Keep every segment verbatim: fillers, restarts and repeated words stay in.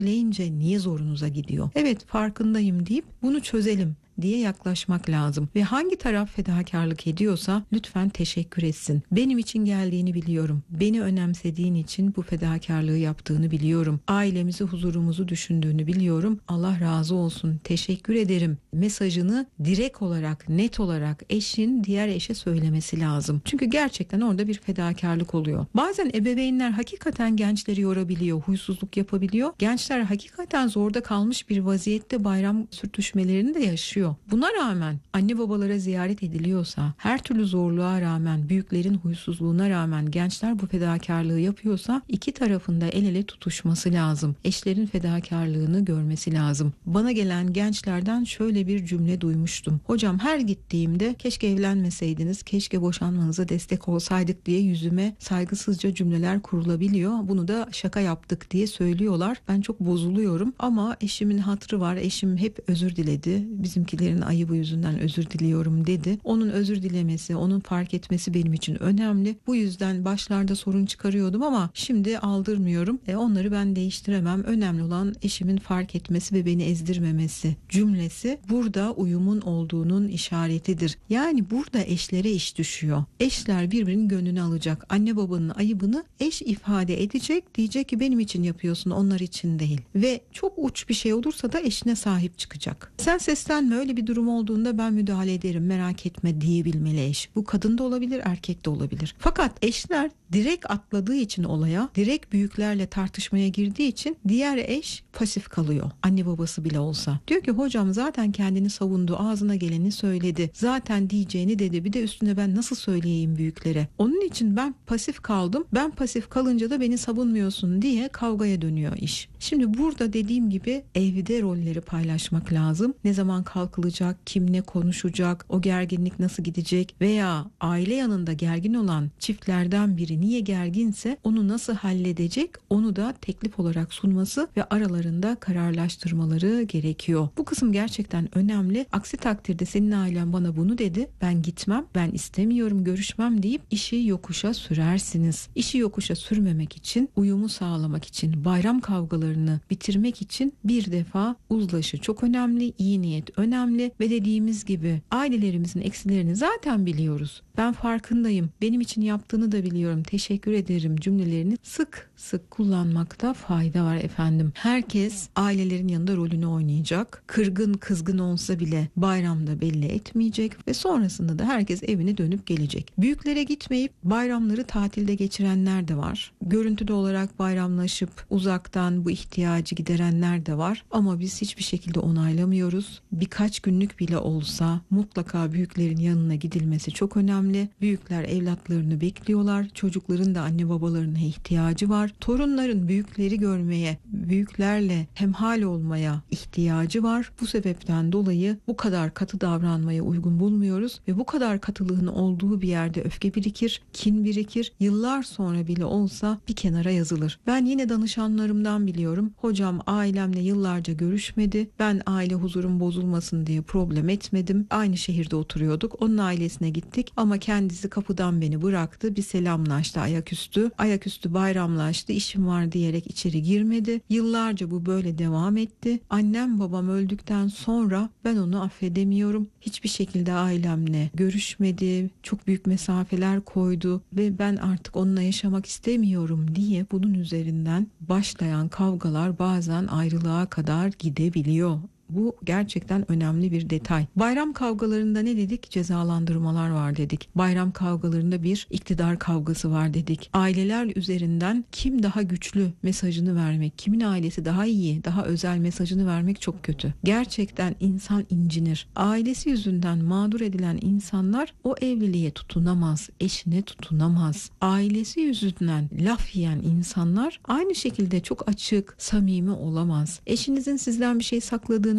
örgütleyince niye zorunuza gidiyor? Evet, farkındayım deyip bunu çözelim diye yaklaşmak lazım. Ve hangi taraf fedakarlık ediyorsa lütfen teşekkür etsin. Benim için geldiğini biliyorum. Beni önemsediğin için bu fedakarlığı yaptığını biliyorum. Ailemizi, huzurumuzu düşündüğünü biliyorum. Allah razı olsun. Teşekkür ederim. Mesajını direkt olarak, net olarak eşin diğer eşe söylemesi lazım. Çünkü gerçekten orada bir fedakarlık oluyor. Bazen ebeveynler hakikaten gençleri yorabiliyor, huysuzluk yapabiliyor. Gençler hakikaten zorda kalmış bir vaziyette bayram sürtüşmelerini de yaşıyor. Buna rağmen anne babalara ziyaret ediliyorsa, her türlü zorluğa rağmen, büyüklerin huysuzluğuna rağmen gençler bu fedakarlığı yapıyorsa iki tarafında el ele tutuşması lazım. Eşlerin fedakarlığını görmesi lazım. Bana gelen gençlerden şöyle bir cümle duymuştum. Hocam, her gittiğimde keşke evlenmeseydiniz, keşke boşanmanıza destek olsaydık diye yüzüme saygısızca cümleler kurulabiliyor. Bunu da şaka yaptık diye söylüyorlar. Ben çok bozuluyorum ama eşimin hatırı var. Eşim hep özür diledi. Bizimkilerin ayıbı yüzünden özür diliyorum dedi. Onun özür dilemesi, onun fark etmesi benim için önemli. Bu yüzden başlarda sorun çıkarıyordum ama şimdi aldırmıyorum. E, onları ben değiştiremem. Önemli olan eşimin fark etmesi ve beni ezdirmemesi cümlesi burada uyumun olduğunun işaretidir. Yani burada eşlere iş düşüyor. Eşler birbirinin gönlünü alacak. Anne babanın ayıbını eş ifade edecek. Diyecek ki benim için yapıyorsun, onlar için değil. Ve çok uç bir şey olursa da eşine sahip çıkacak. Sen seslenme, öyle bir durum olduğunda ben müdahale ederim, merak etme diyebilmeli eş. Bu kadın da olabilir, erkek de olabilir. Fakat eşler direkt atladığı için olaya, direkt büyüklerle tartışmaya girdiği için diğer eş pasif kalıyor. Anne babası bile olsa. Diyor ki hocam zaten kendini savundu, ağzına geleni söyledi. Zaten diyeceğini dedi. Bir de üstüne ben nasıl söyleyeyim büyüklere? Onun için ben pasif kaldım. Ben pasif kalınca da beni savunmuyorsun diye kavgaya dönüyor iş. Şimdi burada dediğim gibi evde rolleri paylaşmak lazım. Ne zaman kalkılacak, kim ne konuşacak, o gerginlik nasıl gidecek veya aile yanında gergin olan çiftlerden biri niye gerginse onu nasıl halledecek, onu da teklif olarak sunması ve aralarında kararlaştırmaları gerekiyor. Bu kısım gerçekten önemli. Aksi takdirde senin ailen bana bunu dedi, ben gitmem, ben istemiyorum, görüşmem deyip işi yokuşa sürersiniz. İşi yokuşa sürmemek için, uyumu sağlamak için, bayram kavgalarını bitirmek için bir defa uzlaşı çok önemli, iyi niyet önemli ve dediğimiz gibi ailelerimizin eksilerini zaten biliyoruz. Ben farkındayım, benim için yaptığını da biliyorum, teşekkür ederim cümlelerini sık sık kullanmakta fayda var efendim. Herkes ailelerin yanında rolünü oynayacak. Kırgın kızgın olsa bile bayramda belli etmeyecek ve sonrasında da herkes evine dönüp gelecek. Büyüklere gitmeyip bayramları tatilde geçirenler de var. Görüntülü olarak bayramlaşıp uzaktan bu ihtiyacı giderenler de var. Ama biz hiçbir şekilde onaylamıyoruz. Birkaç günlük bile olsa mutlaka büyüklerin yanına gidilmesi çok önemli. Büyükler evlatlarını bekliyorlar. Çocukların da anne babalarına ihtiyacı var. Torunların büyükleri görmeye, büyüklerle hemhal olmaya ihtiyacı var. Bu sebepten dolayı bu kadar katı davranmaya uygun bulmuyoruz ve bu kadar katılığın olduğu bir yerde öfke birikir, kin birikir. Yıllar sonra bile olsa bir kenara yazılır. Ben yine danışanlarımdan biliyorum. Hocam ailemle yıllarca görüşmedi. Ben aile huzurum bozulmasın diye problem etmedim. Aynı şehirde oturuyorduk. Onun ailesine gittik ama kendisi kapıdan beni bıraktı. Bir selamlaştı ayaküstü. Ayaküstü bayramlaştı. İşim var diyerek içeri girmedi. Yıllarca bu böyle devam etti. Annem babam öldükten sonra ben onu affedemiyorum. Hiçbir şekilde ailemle görüşmedi. Çok büyük mesafeler koydu ve ben artık onunla yaşamak istemiyorum diye bunun üzerinden başlayan kavgalar bazen ayrılığa kadar gidebiliyor. Bu gerçekten önemli bir detay. Bayram kavgalarında ne dedik? Cezalandırmalar var dedik. Bayram kavgalarında bir iktidar kavgası var dedik. Aileler üzerinden kim daha güçlü mesajını vermek, kimin ailesi daha iyi, daha özel mesajını vermek çok kötü. Gerçekten insan incinir. Ailesi yüzünden mağdur edilen insanlar o evliliğe tutunamaz, eşine tutunamaz. Ailesi yüzünden laf yiyen insanlar aynı şekilde çok açık, samimi olamaz. Eşinizin sizden bir şey sakladığını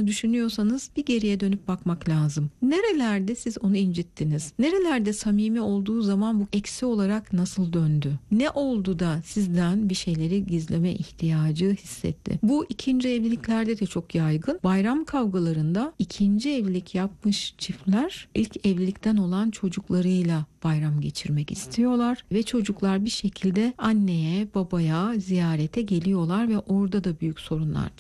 yaptığını düşünüyorsanız bir geriye dönüp bakmak lazım. Nerelerde siz onu incittiniz? Nerelerde samimi olduğu zaman bu eksi olarak nasıl döndü? Ne oldu da sizden bir şeyleri gizleme ihtiyacı hissetti? Bu ikinci evliliklerde de çok yaygın. Bayram kavgalarında ikinci evlilik yapmış çiftler ilk evlilikten olan çocuklarıyla bayram geçirmek istiyorlar ve çocuklar bir şekilde anneye, babaya ziyarete geliyorlar ve orada da büyük sorunlar